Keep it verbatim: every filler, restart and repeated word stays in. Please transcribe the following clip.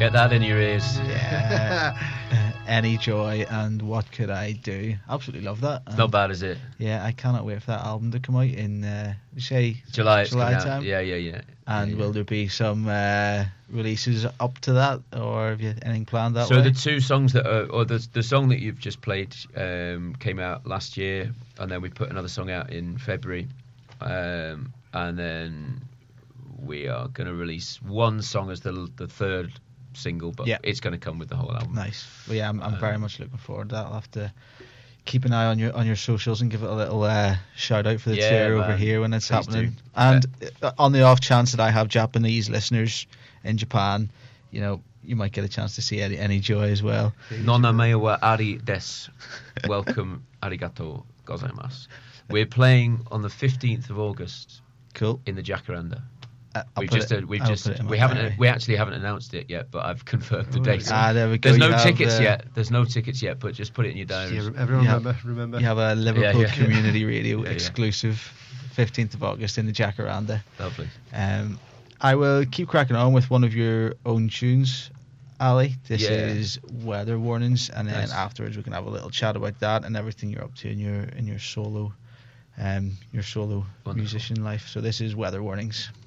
Get that in your ears. Yeah. uh, Any Joy and What Could I Do? Absolutely love that. It's not bad, is it? Yeah, I cannot wait for that album to come out in, uh, you say, July. It's July coming out. time? Yeah, yeah, yeah. And yeah, will yeah. there be some uh, releases up to that, or have you anything planned that So way? the two songs that are, or the the song that you've just played um, came out last year, and then we put another song out in February, um, and then we are going to release one song as the the third single, but Yeah. it's going to come with the whole album. Nice. Well, yeah, I'm, I'm very Um, much looking forward to that. I'll have to keep an eye on your on your socials and give it a little uh, shout out for the Yeah, tour over man. here when it's Please happening. do. And uh, on the off chance that I have Japanese listeners in Japan, you know, you might get a chance to see Any, Any Joy as well. Nona mei wa ari desu. Welcome, arigato gozaimasu. We're playing on the fifteenth of August Cool. in the Jacaranda. Uh, I'll We've put just it- uh, we've I'll just put it in we my haven't diary. we actually haven't announced it yet, but I've confirmed the Oh, date. there we Ah, there we go. There's You no have, tickets uh, yet. There's no tickets yet, but just put it in your diaries. Yeah, everyone Yeah. remember, remember. You have a Liverpool yeah. Community Radio Yeah, yeah. exclusive, fifteenth of August in the Jacaranda. Lovely. Um, I will keep cracking on with one of your own tunes, Ali. This Yeah. is Weather Warnings, and then Nice. afterwards we can have a little chat about that and everything you're up to in your in your solo, um, your solo Wonderful. musician life. So this is Weather Warnings.